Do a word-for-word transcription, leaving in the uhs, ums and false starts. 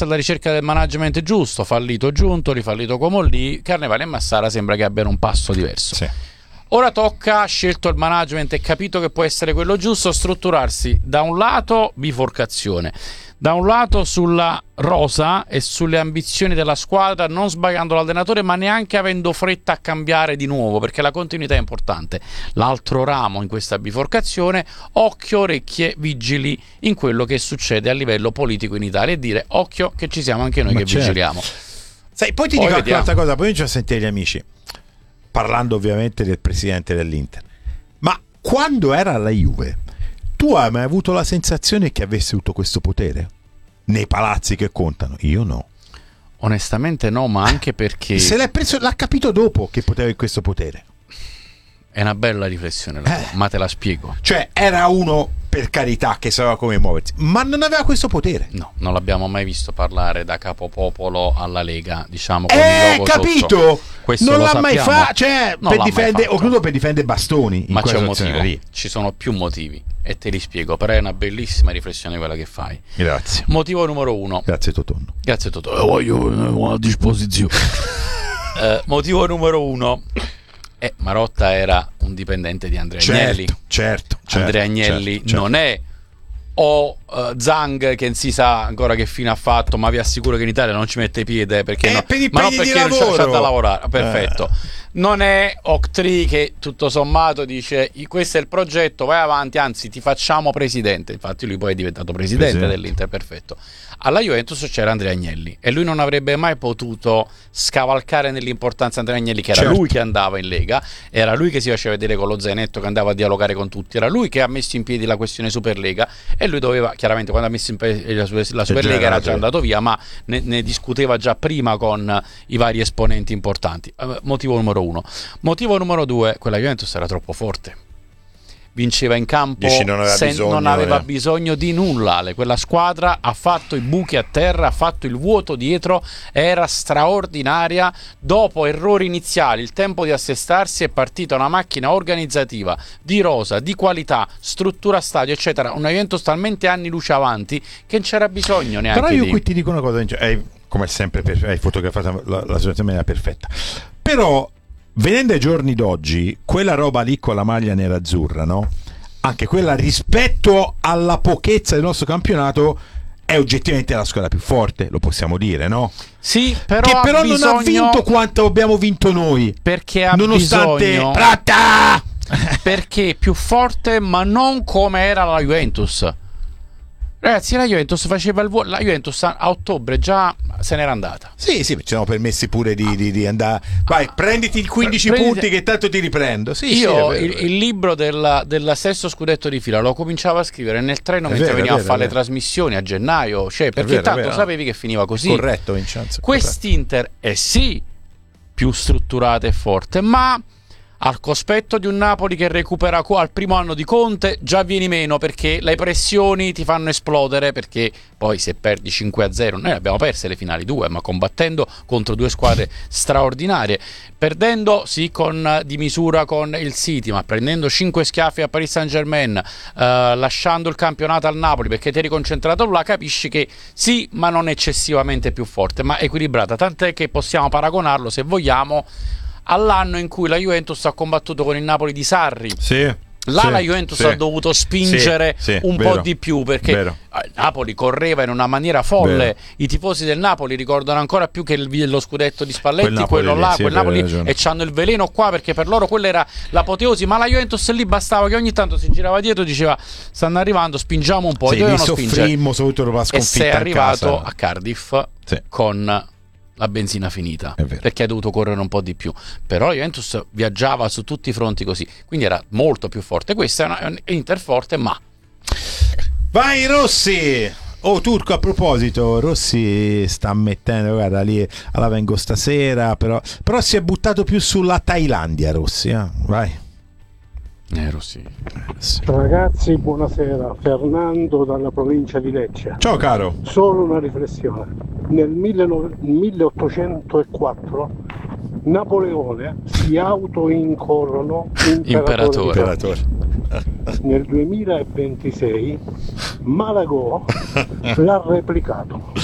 Spezia alla ricerca del management giusto, fallito Giuntoli, fallito Comolli, Carnevali e Massara sembra che abbiano un passo diverso. Sì. Ora tocca, scelto il management e capito che può essere quello giusto, strutturarsi da un lato biforcazione, da un lato sulla rosa e sulle ambizioni della squadra, non sbagliando l'allenatore ma neanche avendo fretta a cambiare di nuovo, perché la continuità è importante. L'altro ramo in questa biforcazione, occhio, orecchie, vigili in quello che succede a livello politico in Italia, e dire occhio che ci siamo anche noi, ma che certo. vigiliamo. Sai, poi ti poi dico anche un'altra cosa, poi inizio a sentire gli amici, parlando ovviamente del presidente dell'Inter, ma quando era alla Juve tu hai mai avuto la sensazione che avesse avuto questo potere nei palazzi che contano? Io no, onestamente no, ma anche perché se l'ha preso, l'ha capito dopo che poteva avere questo potere. È una bella riflessione la tua, eh. ma te la spiego. Cioè era uno, per carità, che sapeva come muoversi, ma non aveva questo potere. No, non l'abbiamo mai visto parlare da capopopolo alla Lega, diciamo, con eh, il logo capito sotto. Questo non lo l'ha sappiamo. mai fatto, cioè non per difendere, o credo per difendere bastoni in ma c'è un motivo lì. Ci sono più motivi e te li spiego, però è una bellissima riflessione quella che fai. Grazie. Motivo numero uno. Grazie Totonno. Grazie Totonno. Eh, voglio a disposizione. eh, motivo numero uno. Eh, Marotta era un dipendente di Andrea certo, Agnelli. Certo, certo. Andrea Agnelli certo, certo. non è o uh, Zhang, che non si sa ancora che fine ha fatto, ma vi assicuro che in Italia non ci mette piede perché eh, no, per ma non perché non c'è, c'è da lavorare. Perfetto. Eh. Non è Octree che tutto sommato dice questo è il progetto, vai avanti, anzi ti facciamo presidente. Infatti lui poi è diventato presidente, presidente. dell'Inter, perfetto. Alla Juventus c'era Andrea Agnelli e lui non avrebbe mai potuto scavalcare nell'importanza Andrea Agnelli, che era certo. lui che andava in Lega, era lui che si faceva vedere con lo zainetto, che andava a dialogare con tutti, era lui che ha messo in piedi la questione Superlega e lui doveva, chiaramente quando ha messo in piedi la, la Superlega era già andato via, ma ne, ne discuteva già prima con i vari esponenti importanti. Motivo numero uno. Motivo numero due, quella Juventus era troppo forte. Vinceva in campo, non aveva, sen- bisogno, non aveva eh. bisogno di nulla. Quella squadra ha fatto i buchi a terra, ha fatto il vuoto dietro, era straordinaria. Dopo errori iniziali, il tempo di assestarsi, è partita una macchina organizzativa di rosa, di qualità, struttura stadio, eccetera. Una Juventus talmente anni luce avanti che non c'era bisogno neanche. Però io di... qui ti dico una cosa, hai, come sempre hai fotografato la, la situazione in maniera perfetta. Però venendo ai giorni d'oggi, quella roba lì con la maglia nera-azzurra, no? Anche quella rispetto alla pochezza del nostro campionato è oggettivamente la squadra più forte, lo possiamo dire, no? Sì, però, che però bisogno... non ha vinto quanto abbiamo vinto noi, perché ha nonostante bisogno... Pratta! perché è più forte, ma non come era la Juventus. Ragazzi, la Juventus faceva il vuoto. La Juventus a ottobre già se n'era andata. Sì, sì, ci siamo permessi pure di, di, di andare. Vai, prenditi i quindici prenditi... punti che tanto ti riprendo. Sì, io sì, il, il libro del, del sesto scudetto di fila lo cominciavo a scrivere nel treno mentre vero, veniva vero, a fare le trasmissioni a gennaio. Cioè, perché vero, tanto sapevi che finiva così. Corretto, Vincenzo. Quest'Inter è sì più strutturata e forte, ma al cospetto di un Napoli che recupera al primo anno di Conte già vieni meno, perché le pressioni ti fanno esplodere, perché poi se perdi cinque a zero, noi abbiamo perse le finali due, ma combattendo contro due squadre straordinarie, perdendo sì con di misura con il City, ma prendendo cinque schiaffi a Paris Saint-Germain, eh, lasciando il campionato al Napoli perché ti eri concentrato là, capisci che sì, ma non eccessivamente più forte, ma equilibrata, tant'è che possiamo paragonarlo, se vogliamo, all'anno in cui la Juventus ha combattuto con il Napoli di Sarri. Sì, là sì, la Juventus sì, ha dovuto spingere sì, sì, un vero, po' di più, perché vero. Napoli correva in una maniera folle. Vero. I tifosi del Napoli ricordano ancora più che il, lo scudetto di Spalletti, quel quello lì, là, sì, quel Napoli, e c'hanno il veleno qua, perché per loro quella era l'apoteosi, ma la Juventus lì bastava che ogni tanto si girava dietro e diceva stanno arrivando, spingiamo un po', sì, e dovevano spingere, e sei arrivato casa. a Cardiff sì. con la benzina finita, perché ha dovuto correre un po' di più. Però la Juventus viaggiava su tutti i fronti così, quindi era molto più forte. Questa è una, è un Inter forte, ma vai Rossi. Oh Turco, a proposito, Rossi sta mettendo, guarda lì, alla vengo stasera, però, però si è buttato più sulla Thailandia Rossi, eh? Vai. Eh, Rossi. Eh, sì. Ragazzi, buonasera, Fernando dalla provincia di Lecce. Ciao caro. Solo una riflessione. Nel milleottocentoquattro Napoleone si autoincorono imperatore. imperatore. Nel duemilaventisei Malagò l'ha replicato.